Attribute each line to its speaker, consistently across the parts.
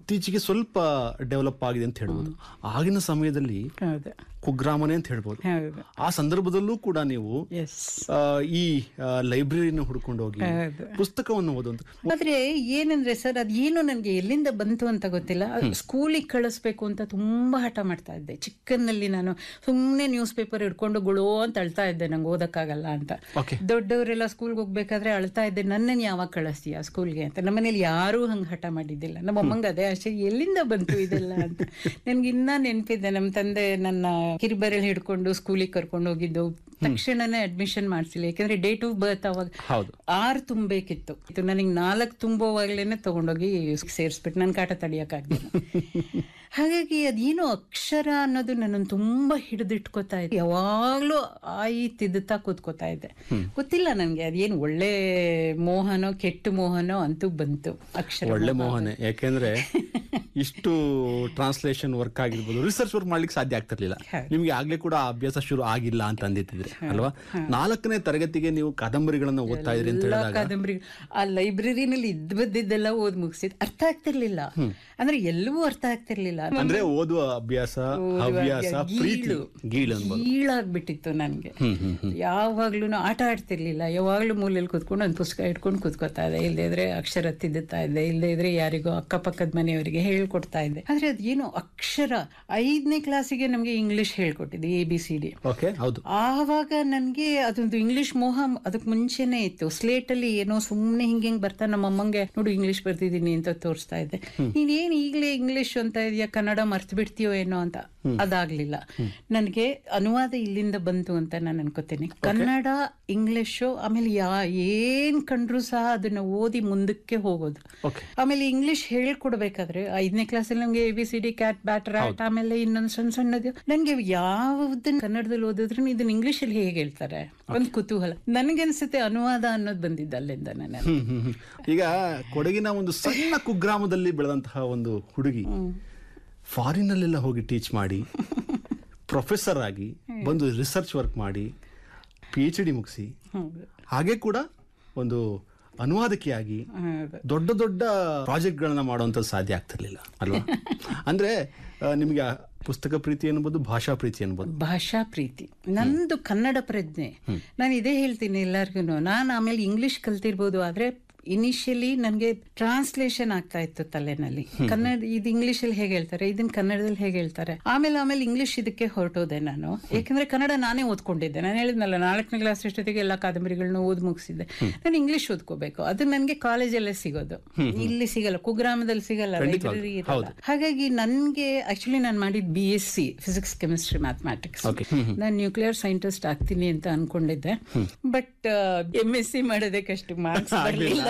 Speaker 1: ಇತ್ತೀಚೆಗೆ ಸ್ವಲ್ಪ ಡೆವಲಪ್ ಆಗಿದೆ ಅಂತ ಹೇಳ್ಬೋದು. ಆಗಿನ ಸಮಯದಲ್ಲಿ ಕುಗ್ರಾಮನೆ ಅಂತ ಹೇಳ್ಬೋದು. ಆ ಸಂದರ್ಭದಲ್ಲೂ ಕೂಡ ನೀವು ಈ ಲೈಬ್ರರಿನ ಹುಡ್ಕೊಂಡು ಹೋಗಿ ಪುಸ್ತಕವನ್ನು ಓದುವಂತ.
Speaker 2: ಆದ್ರೆ ಏನಂದ್ರೆ ಸರ್, ಅದೇನು ನನ್ಗೆ ಎಲ್ಲಿಂದ ಬಂತು ಅಂತ ಗೊತ್ತಿಲ್ಲ. ಸ್ಕೂಲಿಗೆ ಕಳಿಸ್ಬೇಕು ಅಂತ ತುಂಬಾ ಹಠ ಮಾಡ್ತಾ ಇದ್ದೆ ಚಿಕ್ಕನ್ನಲ್ಲಿ. ನಾನು ಸುಮ್ಮನೆ ನ್ಯೂಸ್ ಪೇಪರ್ ಹಿಡ್ಕೊಂಡು ಗುಳೋ ಅಂತ ಅಳ್ತಾ ಇದ್ದೆ, ನಂಗೆ ಓದಕ್ಕಾಗಲ್ಲ ಅಂತ. ದೊಡ್ಡವರೆಲ್ಲ ಸ್ಕೂಲ್ಗೆ ಹೋಗ್ಬೇಕಾದ್ರೆ ಅಳ್ತಾ ಇದ್ದೆ, ನನ್ನನ್ನು ಯಾವಾಗ ಕಳಿಸ್ತೀಯ ಸ್ಕೂಲ್ಗೆ ಅಂತ. ನಮ್ಮನೇಲಿ ಯಾರೂ ಹಂಗೆ ಹಠ ಮಾಡಿದ್ದಿಲ್ಲ. ನಮ್ಮ ಅಮ್ಮಂಗೆ ಅದೇ ಆಸೆ, ಎಲ್ಲಿಂದ ಬಂತು ಇದೆಲ್ಲ ಅಂತ. ನನ್ಗೆ ಇನ್ನ ನೆನಪಿದ್ದೆ, ನಮ್ಮ ತಂದೆ ನನ್ನ ಕಿರಿಬೆರಳು ಹಿಡ್ಕೊಂಡು ಸ್ಕೂಲಿಗೆ ಕರ್ಕೊಂಡು ಹೋಗಿದ್ದು. ತಕ್ಷಣನೇ ಅಡ್ಮಿಷನ್ ಮಾಡ್ಸಿಲ್ಲ, ಯಾಕಂದ್ರೆ ಡೇಟ್ ಆಫ್ ಬರ್ತ್ ಅವಾಗ 6 ತುಂಬಬೇಕಿತ್ತು. ನನಗೆ 4 ತುಂಬುವಾಗ್ಲೇನೆ ತಗೊಂಡೋಗಿ ಸೇರಿಸ್ಬಿಟ್ಟು ನನ್ನ ಕಾಟ ತಡಿಯಕ್ಕಾಗ್ಲಿಲ್ಲ. ಹಾಗಾಗಿ ಅದೇನೋ ಅಕ್ಷರ ಅನ್ನೋದು ನನ್ನನ್ನು ತುಂಬಾ ಹಿಡಿದಿಟ್ಕೋತಾ ಇದ್ದೆ. ಯಾವಾಗ್ಲೂ ತಿದ್ದುತ್ತಾ ಕೂತ್ಕೋತಾ ಇದ್ದೆ. ಗೊತ್ತಿಲ್ಲ ನನ್ಗೆ ಅದೇನು ಒಳ್ಳೆ ಮೋಹನೋ ಕೆಟ್ಟ ಮೋಹನೋ ಅಂತೂ ಬಂತು ಅಕ್ಷರ.
Speaker 1: ಒಳ್ಳೆ ಮೋಹನೆ, ಯಾಕೆಂದ್ರೆ ಇಷ್ಟು ಟ್ರಾನ್ಸ್ಲೇಷನ್ ವರ್ಕ್ ಆಗಿರ್ಬೋದು, ರಿಸರ್ಚ್ ವರ್ಕ್ ಮಾಡ್ಲಿಕ್ಕೆ ಸಾಧ್ಯ ಆಗ್ತಿರ್ಲಿಲ್ಲ ನಿಮ್ಗೆ. ಆಗ್ಲೇ ಕೂಡ ಅಭ್ಯಾಸ ಶುರು ಆಗಿಲ್ಲ ಅಂತ ಅಂದಿತ್ತಿದ್ರೆ ಅಲ್ವಾ. 4ನೇ ತರಗತಿಗೆ ನೀವು ಕಾದಂಬರಿಗಳನ್ನ ಓದ್ತಾ ಇದ್ರಿ ಅಂತ ಹೇಳಿದಾಗ,
Speaker 2: ಕಾದಂಬರಿ ಆ ಲೈಬ್ರರಿನಲ್ಲಿ ಬದ್ದಿದ್ದೆಲ್ಲ ಓದ್ ಮುಗಿಸಿದ್. ಅರ್ಥ ಆಗ್ತಿರ್ಲಿಲ್ಲ ಅಂದ್ರೆ, ಎಲ್ಲವೂ ಅರ್ಥ ಆಗ್ತಿರ್ಲಿಲ್ಲ.
Speaker 1: ಅಂದ್ರೆ ಓದುವ ಅಭ್ಯಾಸ, ಹವ್ಯಾಸ, ಪ್ರೀತಿ
Speaker 2: ಗೀಳಾಗ್ಬಿಟ್ಟಿತ್ತು ನನ್ಗೆ. ಯಾವಾಗ್ಲೂ ಆಟ ಆಡ್ತಿರ್ಲಿಲ್ಲ. ಯಾವಾಗ್ಲೂ ಮೂಲೆಯಲ್ಲಿ ಕೂತ್ಕೊಂಡು ಒಂದು ಪುಸ್ತಕ ಇಟ್ಕೊಂಡು ಕೂತ್ಕೋತಾ ಇದ್ದೆ. ಇಲ್ಲದೆ ಇದ್ರೆ ಅಕ್ಷರ ತಿದ್ದುತ್ತಾ ಇದ್ದೆ, ಇಲ್ಲದೆ ಇದ್ರೆ ಯಾರಿಗೋ ಅಕ್ಕಪಕ್ಕದ ಮನೆಯವರಿಗೆ ಹೇಳ್ಕೊಡ್ತಾ ಇದ್ದೆ. ಆದ್ರೆ ಅದೇನು ಅಕ್ಷರ 5ನೇ ಕ್ಲಾಸಿಗೆ ನಮ್ಗೆ ಇಂಗ್ಲಿಷ್ ಹೇಳ್ಕೊಟ್ಟಿದ್ದೆ, ABCD. ಆವಾಗ ನನ್ಗೆ ಅದೊಂದು ಇಂಗ್ಲಿಷ್ ಮೋಹ ಅದಕ್ ಮುಂಚೆನೆ ಇತ್ತು. ಸ್ಲೇಟ್ ಅಲ್ಲಿ ಏನೋ ಸುಮ್ನೆ ಹಿಂಗೆ ಬರ್ತಾ ನಮ್ಮ ಅಮ್ಮಂಗೆ ನೋಡು ಇಂಗ್ಲಿಷ್ ಬರ್ತಿದ್ದೀನಿ ಅಂತ ತೋರಿಸ್ತಾ ಇದ್ದೆ. ನೀನೇನ್ ಈಗ್ಲೇ ಇಂಗ್ಲಿಷ್ ಅಂತ ಇದೆಯಾ, ಕನ್ನಡ ಮರ್ತು ಬಿಡ್ತೀಯೋ ಏನೋ ಅಂತ. ಅದಾಗ್ಲಿಲ್ಲ. ನನ್ಗೆ ಅನುವಾದ ಇಲ್ಲಿಂದ ಬಂತು ಅಂತ ನಾನು ಅನ್ಕೋತೀನಿ. ಕನ್ನಡ, ಇಂಗ್ಲಿಷು, ಆಮೇಲೆ ಏನ್ ಕಂಡ್ರು ಸಹ ಅದನ್ನ ಓದಿ ಮುಂದಕ್ಕೆ ಹೋಗೋದು. ಆಮೇಲೆ ಇಂಗ್ಲಿಷ್ ಹೇಳ್ಕೊಡ್ಬೇಕಾದ್ರೆ 5ನೇ ಕ್ಲಾಸಲ್ಲಿ ನಮ್ಗೆ ABCD, ಕ್ಯಾಟ್, ಬ್ಯಾಟ್, ರ್ಯಾಟ್, ಆಮೇಲೆ ಇನ್ನೊಂದು ಸಣ್ಣದು. ನನ್ಗೆ ಯಾವ್ದನ್ನ ಕನ್ನಡದಲ್ಲಿ ಓದಿದ್ರು ಇದನ್ನ ಇಂಗ್ಲಿಷ್ ಅಲ್ಲಿ ಹೇಗೆ ಹೇಳ್ತಾರೆ ಒಂದು ಕುತೂಹಲ. ನನಗನ್ಸುತ್ತೆ ಅನುವಾದ ಅನ್ನೋದು ಬಂದಿದ್ದ ಅಲ್ಲಿಂದ. ನಾನು
Speaker 1: ಈಗ ಕೊಡಗಿನ ಒಂದು ಸಣ್ಣ ಕುಗ್ರಾಮದಲ್ಲಿ ಬೆಳೆದಂತಹ ಒಂದು ಹುಡುಗಿ ಫಾರಿನ್ ಅಲ್ಲೆಲ್ಲ ಹೋಗಿ ಟೀಚ್ ಮಾಡಿ, ಪ್ರೊಫೆಸರ್ ಆಗಿ ಬಂದು ರಿಸರ್ಚ್ ವರ್ಕ್ ಮಾಡಿ PhD ಮುಗಿಸಿ, ಹಾಗೆ ಕೂಡ ಒಂದು ಅನುವಾದಕಿಯಾಗಿ ದೊಡ್ಡ ದೊಡ್ಡ ಪ್ರಾಜೆಕ್ಟ್ಗಳನ್ನ ಮಾಡುವಂತ ಸಾಧ್ಯ ಆಗ್ತಿರ್ಲಿಲ್ಲ ಅಲ್ವಾ. ಅಂದ್ರೆ ನಿಮ್ಗೆ ಪುಸ್ತಕ ಪ್ರೀತಿ ಅನ್ಬೋದು, ಭಾಷಾ ಪ್ರೀತಿ ಅನ್ಬೋದು.
Speaker 2: ಭಾಷಾ ಪ್ರೀತಿ ನಂದು ಕನ್ನಡ ಪ್ರಜ್ಞೆ. ನಾನು ಇದೇ ಹೇಳ್ತೀನಿ ಎಲ್ಲರಿಗೂ. ನಾನು ಆಮೇಲೆ ಇಂಗ್ಲಿಷ್ ಕಲ್ತಿರ್ಬೋದು, ಆದ್ರೆ ಇನಿಷಿಯಲಿ ನನಗೆ ಟ್ರಾನ್ಸ್ಲೇಷನ್ ಆಗ್ತಾ ಇತ್ತು ತಲೆನಲ್ಲಿ. ಕನ್ನಡ ಇದು ಇಂಗ್ಲಿಷ್ ಅಲ್ಲಿ ಹೇಗೆ ಹೇಳ್ತಾರೆ, ಇದನ್ನ ಕನ್ನಡದಲ್ಲಿ ಹೇಗೆ ಹೇಳ್ತಾರೆ. ಆಮೇಲೆ ಇಂಗ್ಲಿಷ್ ಇದಕ್ಕೆ ಹೊರಟೋದೆ ನಾನು. ಯಾಕಂದ್ರೆ ಕನ್ನಡ ನಾನೇ ಓದ್ಕೊಂಡಿದ್ದೆ. ನಾನು ಹೇಳಿದ್ನಲ್ಲ 4ನೇ ಕ್ಲಾಸ್ ಅಷ್ಟೊತ್ತಿಗೆ ಎಲ್ಲ ಕಾದಂಬರಿಗಳನ್ನ ಓದ್ ಮುಗಿಸಿದ್ದೆ. ನಾನು ಇಂಗ್ಲಿಷ್ ಓದ್ಕೋಬೇಕು, ಅದು ನನಗೆ ಕಾಲೇಜಲ್ಲೇ ಸಿಗೋದು, ಇಲ್ಲಿ ಸಿಗಲ್ಲ, ಕುಗ್ರಾಮದಲ್ಲಿ ಸಿಗಲ್ಲ, ಲೈಬ್ರರಿ ಇರಲ್ಲ. ಹಾಗಾಗಿ ನನ್ಗೆ ಆಕ್ಚುಲಿ ನಾನು ಮಾಡಿದ್ BSc ಫಿಸಿಕ್ಸ್, ಕೆಮಿಸ್ಟ್ರಿ, ಮ್ಯಾಥಮ್ಯಾಟಿಕ್ಸ್. ನಾನು ನ್ಯೂಕ್ಲಿಯರ್ ಸೈಂಟಿಸ್ಟ್ ಆಗ್ತೀನಿ ಅಂತ ಅನ್ಕೊಂಡಿದ್ದೆ. ಬಟ್ MSc ಮಾಡೋದಕ್ಕಷ್ಟು ಮಾರ್ಕ್ಸ್ ಬರಲಿಲ್ಲ.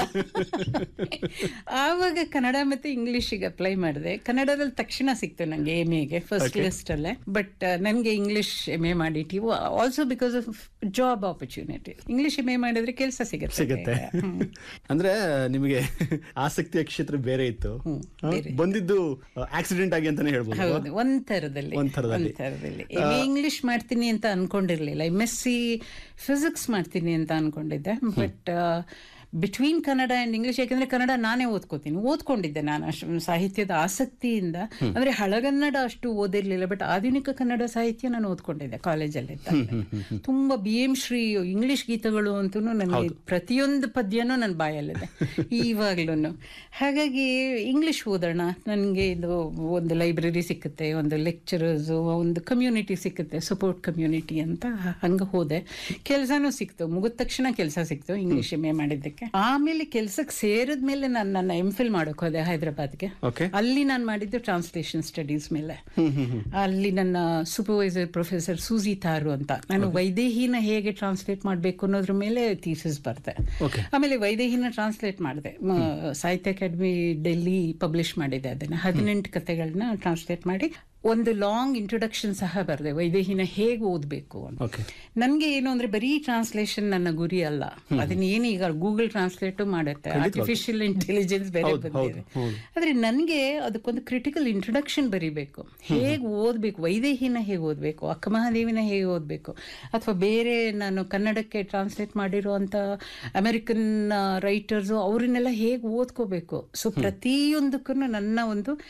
Speaker 2: ಆವಾಗ ಕನ್ನಡ ಮತ್ತೆ ಇಂಗ್ಲಿಷ್ಗೆ ಅಪ್ಲೈ ಮಾಡಿದೆ. ಕನ್ನಡದಲ್ಲಿ ತಕ್ಷಣ ಸಿಕ್ತು ನಂಗೆ MAಗೆ ಫಸ್ಟ್ ಲಿಸ್ಟ್ ಅಲ್ಲೇ. ಬಟ್ ನನಗೆ English MA ಮಾಡಿಟಿ also because of job opportunity. English MA ಮಾಡಿದ್ರೆ ಕೆಲಸ ಸಿಗುತ್ತೆ.
Speaker 1: ಅಂದ್ರೆ ನಿಮಗೆ ಆಸಕ್ತಿಯ ಕ್ಷೇತ್ರ ಬೇರೆ ಇತ್ತು, ಬಂದಿದ್ದು ಆಕ್ಸಿಡೆಂಟ್ ಆಗಿ ಅಂತಾನೆ ಹೇಳ್ಬೋದು.
Speaker 2: ಹೌದು, ಒಂಥರದಲ್ಲಿ MA ಇಂಗ್ಲಿಷ್ ಮಾಡ್ತೀನಿ ಅಂತ ಅನ್ಕೊಂಡಿರ್ಲಿಲ್ಲ. MSc ಫಿಸಿಕ್ಸ್ ಮಾಡ್ತೀನಿ ಅಂತ ಅನ್ಕೊಂಡಿದ್ದೆ. But between Kannada and English, ಯಾಕಂದ್ರೆ ಕನ್ನಡ ನಾನೇ ಓದ್ಕೊಂಡಿದ್ದೆ ನಾನು ಅಷ್ಟು ಸಾಹಿತ್ಯದ ಆಸಕ್ತಿಯಿಂದ. ಅಂದ್ರೆ ಹಳಗನ್ನಡ ಅಷ್ಟು ಓದಿರ್ಲಿಲ್ಲ, ಬಟ್ ಆಧುನಿಕ ಕನ್ನಡ ಸಾಹಿತ್ಯ ನಾನು ಓದ್ಕೊಂಡಿದ್ದೆ ಕಾಲೇಜಲ್ಲಿ. ತುಂಬಾ BM ಶ್ರೀ ಇಂಗ್ಲಿಷ್ ಗೀತಗಳು ಅಂತೂ ನನಗೆ ಪ್ರತಿಯೊಂದು ಪದ್ಯನೂ ನನ್ನ ಬಾಯಲ್ಲಿದೆ ಇವಾಗ್ಲೂ. ಹಾಗಾಗಿ ಇಂಗ್ಲಿಷ್ ಓದೋಣ, ನನಗೆ ಇದು ಒಂದು ಲೈಬ್ರರಿ ಸಿಕ್ಕುತ್ತೆ, ಒಂದು ಲೆಕ್ಚರರ್ಸ್, ಒಂದು ಕಮ್ಯುನಿಟಿ ಸಿಕ್ಕುತ್ತೆ, ಸಪೋರ್ಟ್ ಕಮ್ಯುನಿಟಿ ಅಂತ. ಹಂಗ ಹೋದೆ, ಕೆಲಸನೂ ಸಿಕ್ತು. ಮುಗಿದ ತಕ್ಷಣ ಕೆಲಸ ಸಿಕ್ತು ಇಂಗ್ಲಿಷ್ MA ಮಾಡಿದ್ದಕ್ಕೆ. ಆಮೇಲೆ ಕೆಲ್ಸಕ್ಕೆ ಸೇರಿದ್ಮೇಲೆ ನಾನು ನನ್ನ MPhil ಮಾಡೋಕೆ ಹೋದೆ ಹೈದರಾಬಾದ್ಗೆ. ಅಲ್ಲಿ ನಾನು ಮಾಡಿದ್ದು ಟ್ರಾನ್ಸ್ಲೇಷನ್ ಸ್ಟಡೀಸ್ ಮೇಲೆ. ಅಲ್ಲಿ ನನ್ನ ಸೂಪರ್ವೈಸರ್ ಪ್ರೊಫೆಸರ್ ಸೂಜಿ ತಾರು ಅಂತ. ನಾನು ವೈದೇಹಿನ ಹೇಗೆ ಟ್ರಾನ್ಸ್ಲೇಟ್ ಮಾಡಬೇಕು ಅನ್ನೋದ್ರ ಮೇಲೆ ಥೀಸಿಸ್ ಬರ್ದೆ. ಆಮೇಲೆ ವೈದೇಹಿನ ಟ್ರಾನ್ಸ್ಲೇಟ್ ಮಾಡಿದೆ, ಸಾಹಿತ್ಯ ಅಕಾಡೆಮಿ ಡೆಲ್ಲಿ ಪಬ್ಲಿಷ್ ಮಾಡಿದೆ. ಅದನ್ನ 18 ಕಥೆಗಳನ್ನ ಟ್ರಾನ್ಸ್ಲೇಟ್ ಮಾಡಿ ಒಂದು ಲಾಂಗ್ ಇಂಟ್ರೊಡಕ್ಷನ್ ಸಹ ಬರೆದೆ, ವೈದೇಹಿನ ಹೇಗೆ ಓದಬೇಕು ಅಂತ. ನನ್ಗೆ ಏನು ಅಂದ್ರೆ ಬರೀ ಟ್ರಾನ್ಸ್ಲೇಷನ್ ನನ್ನ ಗುರಿ ಅಲ್ಲ. ಅದನ್ನ ಏನು ಈಗ ಗೂಗಲ್ ಟ್ರಾನ್ಸ್ಲೇಟ್ ಮಾಡುತ್ತೆ, ಆರ್ಟಿಫಿಷಿಯಲ್ ಇಂಟೆಲಿಜೆನ್ಸ್ ಬೇರೆ ಬಂದಿದೆ. ಆದ್ರೆ ನನ್ಗೆ ಅದಕ್ಕೊಂದು ಕ್ರಿಟಿಕಲ್ ಇಂಟ್ರೊಡಕ್ಷನ್ ಬರೀಬೇಕು. ಹೇಗೆ ಓದ್ಬೇಕು, ವೈದೇಹಿನ ಹೇಗೆ ಓದ್ಬೇಕು, ಅಕ್ಕಮಹಾದೇವಿನ ಹೇಗೆ ಓದ್ಬೇಕು, ಅಥವಾ ಬೇರೆ ನಾನು ಕನ್ನಡಕ್ಕೆ ಟ್ರಾನ್ಸ್ಲೇಟ್ ಮಾಡಿರುವಂತ ಅಮೆರಿಕನ್ ರೈಟರ್ಸ್ ಅವ್ರನ್ನೆಲ್ಲ ಹೇಗೆ ಓದ್ಕೋಬೇಕು. ಸೊ ಪ್ರತಿಯೊಂದಕ್ಕೂ ನನ್ನ ಒಂದು